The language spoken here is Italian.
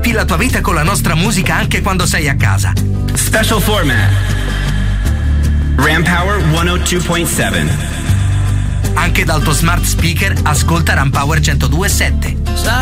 Riempi la tua vita con la nostra musica anche quando sei a casa. Special format. Ram Power 102.7. Anche dal tuo smart speaker ascolta Ram Power 102.7.